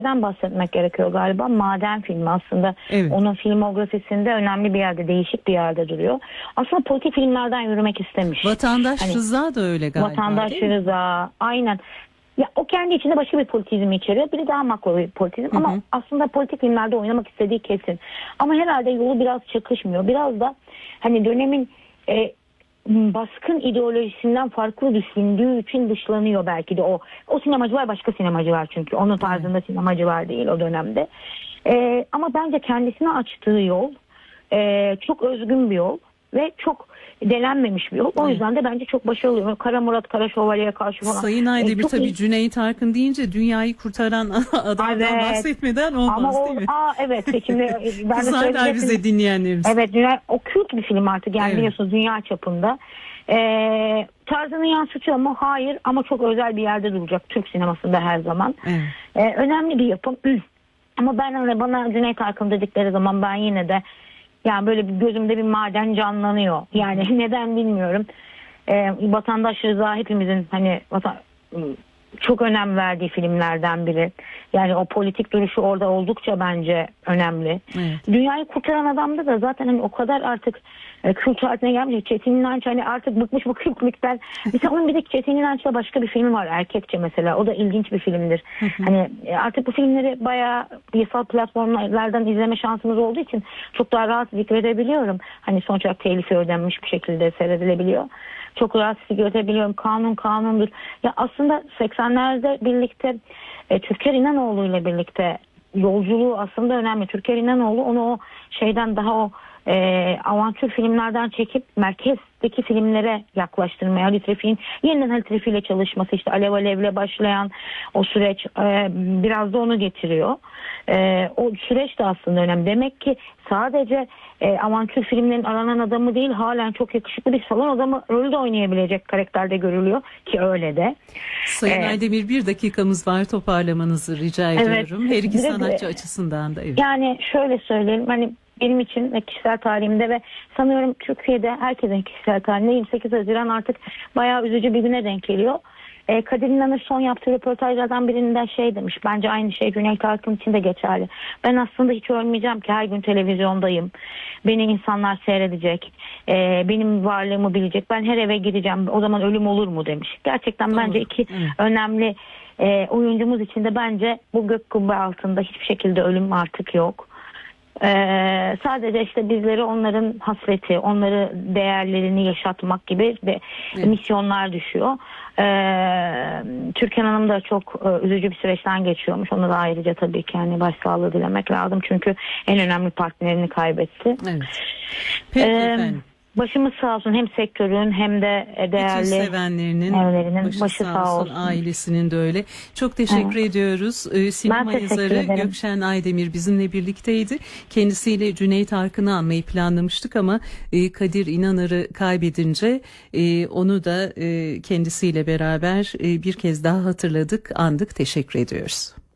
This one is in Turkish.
bahsetmek gerekiyor galiba. Maden filmi aslında. Evet. Onun filmografisinde önemli bir yerde, değişik bir yerde duruyor. Aslında politik filmlerden yürümek istemiş. Vatandaş Hani, Rıza da öyle galiba. Vatandaş Rıza, aynen. Ya o kendi içinde başka bir politizmi içeriyor. Biri daha makro bir politizm ama aslında politik filmlerde oynamak istediği kesin. Ama herhalde yolu biraz çakışmıyor. Biraz da hani dönemin baskın ideolojisinden farklı düşündüğü için dışlanıyor belki de o. O sinemacılar başka sinemacılar çünkü. Onun tarzında sinemacılar değil o dönemde. Ama bence kendisine açtığı yol çok özgün bir yol ve çok delenmemiş bir yol. O yüzden de bence çok başarılı oluyor. Kara Murat, Kara Şövalye'ye karşı falan. Sayın Aydemir tabii Cüneyt Arkın deyince dünyayı kurtaran adamdan bahsetmeden olmaz ama değil mi? Evet. Şimdi ben kızarlar bize dinleyenlerimiz. Evet, o kült bir film artık. Yani biliyorsunuz dünya çapında. Tarzını yansıtıyor mu? Hayır. Ama çok özel bir yerde duracak. Türk sinemasında her zaman. Önemli bir yapım. Ama bana Cüneyt Arkın dedikleri zaman ben yine de yani böyle bir gözümde bir maden canlanıyor. Yani neden bilmiyorum. Vatandaş Rıza hepimizin hani çok önem verdiği filmlerden biri. Yani o politik duruşu orada oldukça bence önemli. Evet. Dünyayı Kurtaran Adam'da da zaten hani o kadar artık kült haline gelmiş. Çetin İnanç hani artık bıkmış bu kültlikten. Mesela onun bir de Çetin İnanç'la başka bir film var, Erkekçe mesela. O da ilginç bir filmdir. Hani artık bu filmleri bayağı yasal platformlardan izleme şansımız olduğu için çok daha rahat zikredebiliyorum. Hani sonuç olarak telifi ödenmiş bir şekilde seyredilebiliyor. Çok rahat zikredebiliyorum. Kanundur. Ya aslında 80'lerde birlikte Türker İnanoğlu ile birlikte yolculuğu aslında önemli. Türker İnanoğlu onu o şeyden daha o avantür filmlerden çekip merkezdeki filmlere yaklaştırmaya, Ali Trafik'in yeniden Ali Trafik ile çalışması, işte Alev Alev'le başlayan o süreç biraz da onu getiriyor. O süreç de aslında önemli. Demek ki sadece avantür filmlerin aranan adamı değil, halen çok yakışıklı bir salon adamı rolü de oynayabilecek karakterde görülüyor ki öyle de. Sayın Aydemir, bir dakikamız var, toparlamanızı rica ediyorum. Her iki sanatçı açısından da. Evet. Yani şöyle söyleyelim, hani benim için ve kişisel tarihimde ve sanıyorum Türkiye'de herkesin kişisel tarihinde 28 Haziran artık bayağı üzücü bir güne denk geliyor. Kadir İnanır son yaptığı röportajlardan birinde şey demiş. Bence aynı şey Cüneyt Arkın için de geçerli. Ben aslında hiç ölmeyeceğim ki, her gün televizyondayım. Beni insanlar seyredecek. Benim varlığımı bilecek. Ben her eve gireceğim. O zaman ölüm olur mu demiş. Gerçekten bence iki önemli oyuncumuz için de bence bu gök kubbe altında hiçbir şekilde ölüm artık yok. Sadece işte bizleri onların hasreti, onları değerlerini yaşatmak gibi misyonlar düşüyor. Türkan Hanım da çok üzücü bir süreçten geçiyormuş. Ona da ayrıca tabii ki yani başsağlığı dilemek lazım. Çünkü en önemli partnerini kaybetti. Evet. Peki efendim. Başımız sağ olsun, hem sektörün hem de değerli bütün sevenlerinin başı sağ olsun. Ailesinin de öyle. Çok teşekkür ediyoruz. Sinema yazarı Gökşen Aydemir bizimle birlikteydi. Kendisiyle Cüneyt Arkın'ı anmayı planlamıştık ama Kadir İnanır'ı kaybedince onu da kendisiyle beraber bir kez daha hatırladık, andık. Teşekkür ediyoruz.